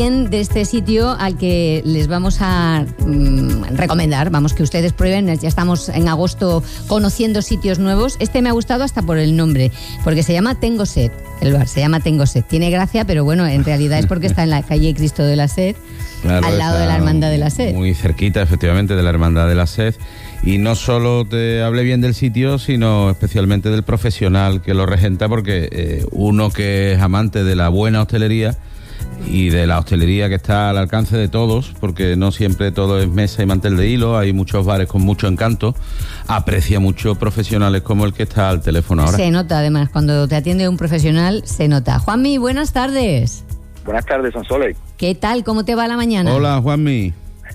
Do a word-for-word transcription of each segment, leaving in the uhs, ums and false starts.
De este sitio al que les vamos a mm, recomendar, vamos, que ustedes prueben. Ya estamos en agosto conociendo sitios nuevos. Este me ha gustado hasta por el nombre, porque se llama Tengo Sed. El bar se llama Tengo Sed. Tiene gracia, pero bueno, en realidad es porque está en la calle Cristo de la Sed, claro, al lado de la Hermandad de la Sed. Muy cerquita, efectivamente, de la Hermandad de la Sed. Y no solo te hablé bien del sitio, sino especialmente del profesional que lo regenta, porque eh, uno que es amante de la buena hostelería y de la hostelería que está al alcance de todos, porque no siempre todo es mesa y mantel de hilo, hay muchos bares con mucho encanto, aprecia mucho profesionales como el que está al teléfono ahora. Se nota, además, cuando te atiende un profesional, se nota. Juanmi, buenas tardes. Buenas tardes, Sonsoles. ¿Qué tal? ¿Cómo te va la mañana? Hola, Juanmi.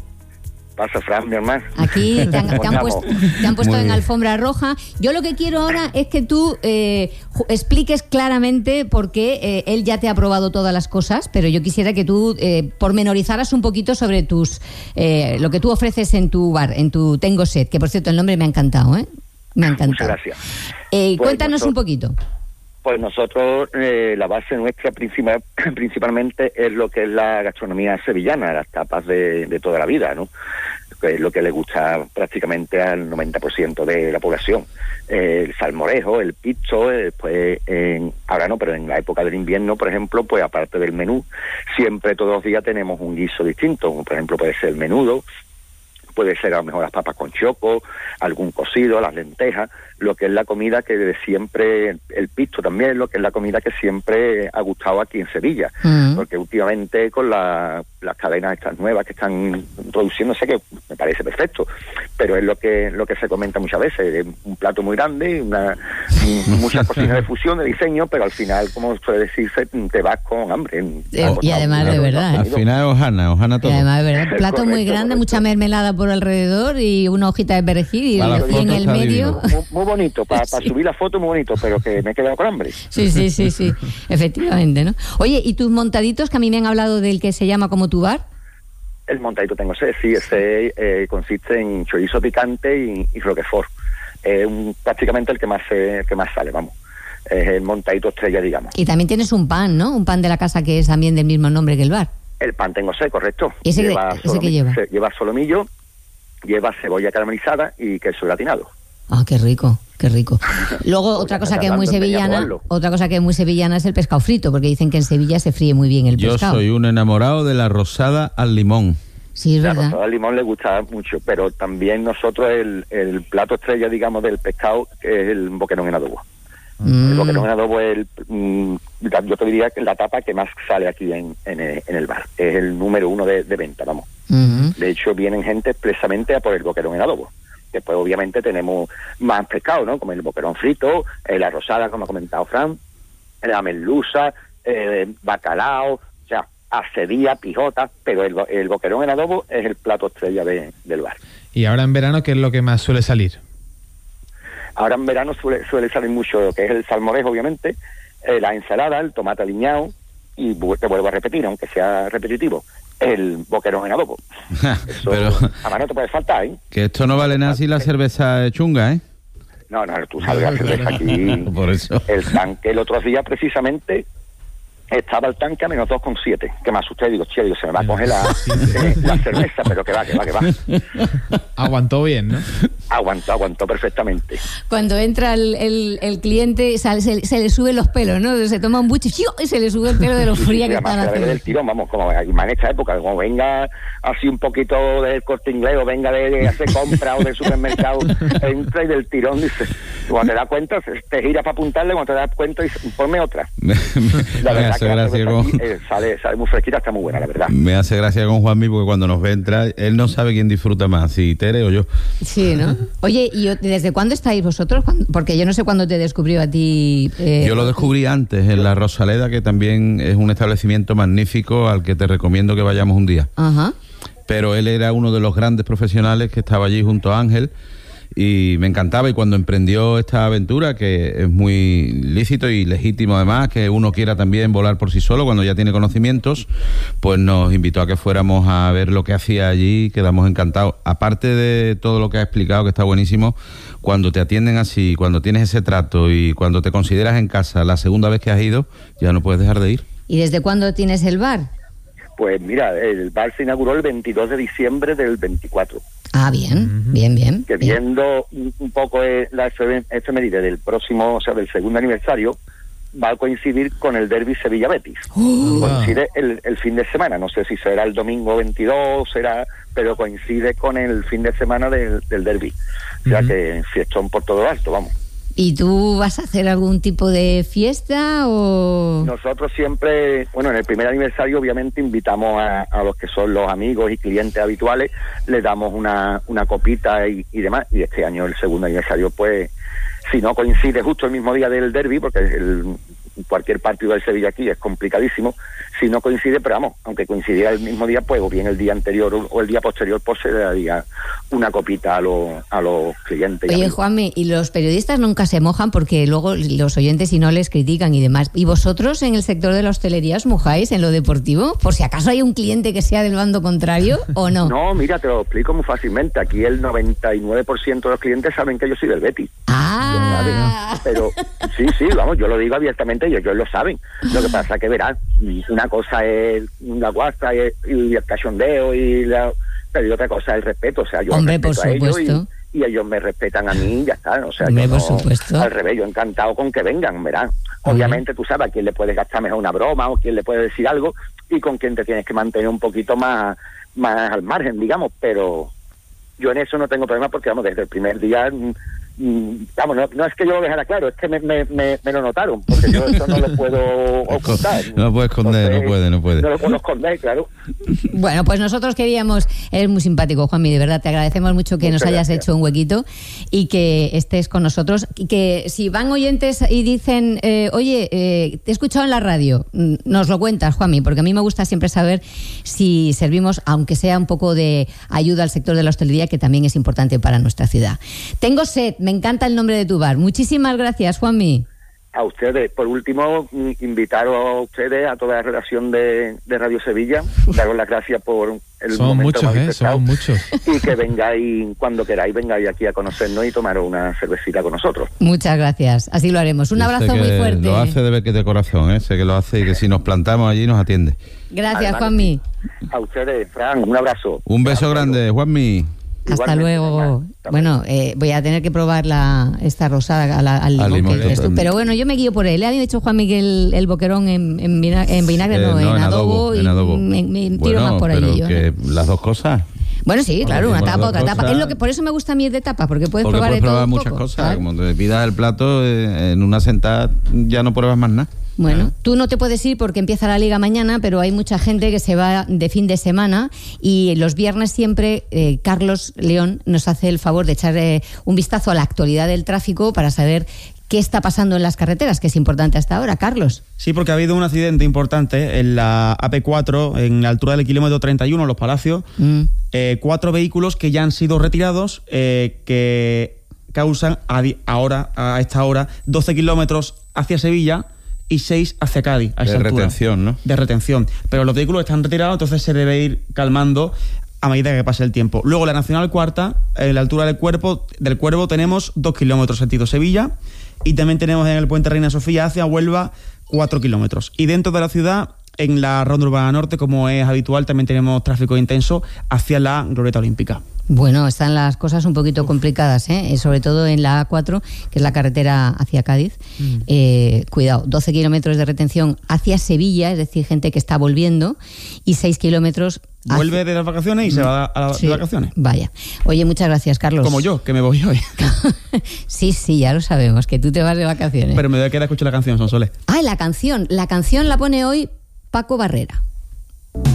Pasa, Fran, mi hermano. Aquí te han, te han puesto, te han puesto en alfombra roja. Yo lo que quiero ahora es que tú eh, expliques claramente por qué eh, él ya te ha probado todas las cosas, pero yo quisiera que tú eh, pormenorizaras un poquito sobre tus eh, lo que tú ofreces en tu bar, en tu Tengo Sed, que por cierto el nombre me ha encantado, ¿eh? Me ha encantado. Muchas gracias. Eh, pues cuéntanos nosotros, un poquito. Pues nosotros, eh, la base nuestra principal, principalmente es lo que es la gastronomía sevillana, las tapas de, de toda la vida, ¿no? Que es lo que le gusta prácticamente al noventa por ciento de la población. Eh, el salmorejo, el pizzo, eh, pues en, ahora no, pero en la época del invierno, por ejemplo, pues aparte del menú, siempre todos los días tenemos un guiso distinto. Por ejemplo, puede ser el menudo, puede ser a lo mejor las papas con choco, algún cocido, las lentejas, lo que es la comida que de siempre, el pisto también, lo que es la comida que siempre ha gustado aquí en Sevilla, uh-huh. Porque últimamente con la, las cadenas estas nuevas que están produciéndose, que me parece perfecto, pero es lo que lo que se comenta muchas veces, es un plato muy grande, una muchas cocinas de fusión, de diseño, pero al final, como suele decirse, te vas con hambre. Eh, y además de verdad. Al final es hojana, hojana todo. Y además de verdad, plato correcto, muy grande, correcto. Mucha mermelada por alrededor y una hojita de perejil y, y en el medio... Muy, muy bonito, para pa sí. subir la foto muy bonito, pero que me he quedado con hambre. Sí, sí, sí, sí, efectivamente, ¿no? Oye, ¿y tus montaditos, que a mí me han hablado del que se llama como tu bar? El montadito Tengo Sed, sí, ese eh, consiste en chorizo picante y, y roquefort. Es eh, prácticamente el que más se, el que más sale, vamos. Es el montadito estrella, digamos. Y también tienes un pan, ¿no? Un pan de la casa que es también del mismo nombre que el bar. El pan Tengo Sed, correcto. ¿Y ese, lleva que, ese que lleva? Lleva solomillo, lleva cebolla caramelizada y queso gratinado. Ah, qué rico, qué rico. Luego otra cosa que es muy sevillana, otra cosa que es muy sevillana es el pescado frito, porque dicen que en Sevilla se fríe muy bien el Yo pescado. Yo soy un enamorado de la rosada al limón. Sí, es la verdad. La rosada al limón le gusta mucho, pero también nosotros el, el plato estrella, digamos, del pescado es el boquerón en adobo. Mm. El boquerón en adobo es el, mm, yo te diría que la tapa que más sale aquí en, en, en el bar. Es el número uno de, de venta, vamos. Mm-hmm. De hecho, vienen gente expresamente a por el boquerón en adobo. Después, obviamente, tenemos más pescado, ¿no? Como el boquerón frito, eh, la rosada, como ha comentado Fran, la merluza, eh, bacalao, o sea, acedía, pijota, pero el, el boquerón en adobo es el plato estrella de, del bar. ¿Y ahora en verano qué es lo que más suele salir? Ahora en verano suele, suele salir mucho lo que es el salmorejo, obviamente, eh, la ensalada, el tomate aliñado, y te vuelvo a repetir, aunque sea repetitivo, el boquerón en adobo. Eso, pero además no te puede faltar, ¿eh? Que esto no vale nada si la cerveza es chunga, ¿eh? No, no, tú sabes la cerveza aquí. Por eso. El tanque el otro día precisamente estaba el tanque a menos dos coma siete. Que me asusté, digo, che, digo, se me va a congelar eh, la cerveza, pero que va, que va, que va. Aguantó bien, ¿no? Aguantó, aguantó perfectamente. Cuando entra el, el, el cliente, se, se, se le suben los pelos, ¿no? Se toma un buche y se le sube el pelo de lo fría sí, sí, que están haciendo. Del tirón, vamos, como en esta época, como venga así un poquito del Corte Inglés o venga de, de hacer compra o del supermercado, entra y del tirón, dice, cuando te das cuenta, te gira para apuntarle, cuando te das cuenta, dice, ponme otra. La verdad hace gracia con... aquí, eh, sale, sale muy fresquita, está muy buena, la verdad. Me hace gracia con Juanmi porque cuando nos ve entrar, él no sabe quién disfruta más, si Tere o yo. Sí, ¿no? Oye, ¿y desde cuándo estáis vosotros? Porque yo no sé cuándo te descubrió a ti. Eh, yo lo descubrí antes, en la Rosaleda, que también es un establecimiento magnífico al que te recomiendo que vayamos un día. Ajá. Pero él era uno de los grandes profesionales que estaba allí junto a Ángel. Y me encantaba, y cuando emprendió esta aventura, que es muy lícito y legítimo además, que uno quiera también volar por sí solo cuando ya tiene conocimientos, pues nos invitó a que fuéramos a ver lo que hacía allí, quedamos encantados. Aparte de todo lo que ha explicado, que está buenísimo, cuando te atienden así, cuando tienes ese trato y cuando te consideras en casa la segunda vez que has ido, ya no puedes dejar de ir. ¿Y desde cuándo tienes el bar? Pues mira, el bar se inauguró el veintidós de diciembre del veinticuatro. Ah, bien, uh-huh. bien, bien. Que bien. viendo un, un poco eh, la efeméride del próximo, o sea, del segundo aniversario, va a coincidir con el derbi Sevilla-Betis. Uh, coincide el, el fin de semana, no sé si será el domingo veintidós, será, pero coincide con el fin de semana del, del derbi. O sea uh-huh. que fiestón por todo alto, vamos. ¿Y tú vas a hacer algún tipo de fiesta o...? Nosotros siempre, bueno, en el primer aniversario obviamente invitamos a, a los que son los amigos y clientes habituales, les damos una, una copita y, y demás, y este año el segundo aniversario, pues, si no coincide justo el mismo día del derbi, porque el, cualquier partido del Sevilla aquí es complicadísimo, si no coincide, pero vamos, aunque coincidiera el mismo día, pues o bien el día anterior o el día posterior, pues se le daría una copita a los, a los clientes. Oye, Juanmi, y los periodistas nunca se mojan porque luego los oyentes si no les critican y demás. ¿Y vosotros en el sector de la hostelería os mojáis en lo deportivo? Por si acaso hay un cliente que sea del bando contrario o no. No, mira, te lo explico muy fácilmente. Aquí el noventa y nueve por ciento de los clientes saben que yo soy del Betis. Ah. Pero sí, sí, vamos, yo lo digo abiertamente y ellos lo saben. Lo que pasa que verán, una cosa es la guasta y el cachondeo y la... pero otra cosa es el respeto, o sea, yo Hombre, respeto por a ellos supuesto. y, y ellos me respetan a mí y ya está, o sea, Hombre, yo por no, supuesto. al revés, yo encantado con que vengan, verán. Obviamente tú sabes a quién le puedes gastar mejor una broma o quién le puede decir algo y con quién te tienes que mantener un poquito más, más al margen, digamos, pero yo en eso no tengo problema porque, vamos, desde el primer día... Vamos, no, no es que yo lo dejara claro, es que me, me, me, me lo notaron, porque yo eso no lo puedo ocultar. No lo puedes esconder, Entonces, no puede, no puede. No lo puedo esconder, claro. Bueno, pues nosotros queríamos, eres muy simpático, Juanmi, de verdad, te agradecemos mucho que Muchas nos hayas gracias. hecho un huequito y que estés con nosotros. Y que si van oyentes y dicen, eh, oye, eh, te he escuchado en la radio, nos lo cuentas, Juanmi, porque a mí me gusta siempre saber si servimos, aunque sea un poco de ayuda al sector de la hostelería, que también es importante para nuestra ciudad. Tengo sed. Me encanta el nombre de tu bar. Muchísimas gracias, Juanmi. A ustedes, por último, invitaros a ustedes, a toda la redacción de, de Radio Sevilla, daros las gracias por el Somos momento muchos, que me ¿eh? habéis prestado, Somos muchos. y que vengáis cuando queráis, vengáis aquí a conocernos y tomaros una cervecita con nosotros. Muchas gracias. Así lo haremos. Un Yo abrazo sé que muy fuerte. Lo hace de ver que de corazón, ¿eh? Sé que lo hace y que si nos plantamos allí nos atiende. Gracias, Además, Juanmi. A ustedes, Fran, un abrazo. Un beso Hasta grande, Juanmi. Hasta Igualmente, luego. venga, hasta Bueno, eh, voy a tener que probar la esta rosada a la- al limón. Al limón, que eres tú. totalmente. Pero bueno, yo me guío por él. Le había dicho Juanmi que el, el boquerón en, en, vina- en vinagre, Eh, no, en, adobo, en y adobo. Me, me tiro Bueno, más por pero allí. yo, que ¿eh? las dos cosas. Bueno, sí, claro, una Porque tapa, las otra dos tapa. cosas- Es lo que por eso me gusta a mí ir de tapa, porque puedes Porque probar puedes de todo probar un muchas poco, cosas. ¿sabes? Como te pidas el plato, eh, en una sentada ya no pruebas más nada. Bueno, tú no te puedes ir porque empieza la liga mañana, pero hay mucha gente que se va de fin de semana y los viernes siempre eh, Carlos León nos hace el favor de echar eh, un vistazo a la actualidad del tráfico para saber qué está pasando en las carreteras, que es importante hasta ahora. Carlos. Sí, porque ha habido un accidente importante en la A P cuatro, en la altura del kilómetro treinta y uno, Los Palacios. Mm. Eh, cuatro vehículos que ya han sido retirados, eh, que causan a di- ahora, a esta hora, doce kilómetros hacia Sevilla y seis hacia Cádiz, a De esa altura. retención, ¿no? De retención. Pero los vehículos están retirados, entonces se debe ir calmando a medida que pase el tiempo. Luego, la Nacional Cuarta, en la altura del Cuervo, del Cuervo tenemos dos kilómetros sentido Sevilla, y también tenemos en el puente Reina Sofía hacia Huelva cuatro kilómetros. Y dentro de la ciudad, en la Ronda Urbana Norte, como es habitual, también tenemos tráfico intenso hacia la Glorieta Olímpica. Bueno, están las cosas un poquito complicadas, ¿eh? Sobre todo en la A cuatro, que es la carretera hacia Cádiz. Mm. Eh, cuidado, doce kilómetros de retención hacia Sevilla, es decir, gente que está volviendo, y seis kilómetros... Vuelve de las vacaciones y se va a las sí, vacaciones. Vaya. Oye, muchas gracias, Carlos. Como yo, que me voy hoy. Sí, sí, ya lo sabemos, que tú te vas de vacaciones. Pero me voy a quedar a escuchar la canción, Sonsoles. Ah, la canción. La canción la pone hoy Paco Barrera.